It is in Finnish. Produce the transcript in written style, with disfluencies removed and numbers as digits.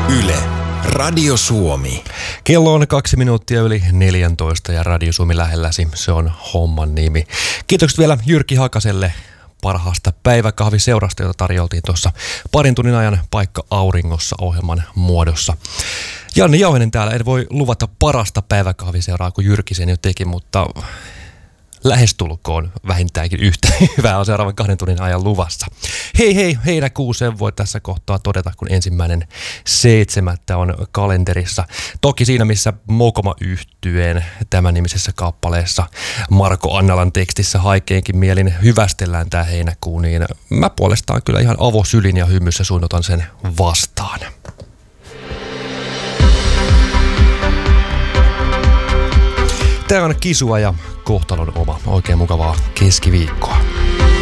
Yle, Radio Suomi. Kello on 2 minuuttia yli 14 ja Radio Suomi lähelläsi. Se on homman nimi. Kiitokset vielä Jyrki Hakaselle parhaasta päiväkahviseurasta, jota tarjoltiin tuossa parin tunnin ajan Paikka auringossa -ohjelman muodossa. Janne Jauhinen täällä. En voi luvata parasta päiväkahviseuraa kuin Jyrki sen jo teki, mutta lähestulkoon vähintäänkin yhtä hyvää on seuraavan 2 tunnin ajan luvassa. Hei, heinäkuun voi tässä kohtaa todeta, kun 1.7. on kalenterissa. Toki siinä, missä Mokoma Yhtyeen tämän nimisessä kappaleessa Marko Annalan tekstissä haikeenkin mielin hyvästellään tämä heinäkuu, niin mä puolestaan kyllä ihan avosylin ja hymyssä suunnotan sen vastaan. Tämä on Kisua ja Kohtalon oma. Oikein mukavaa keskiviikkoa.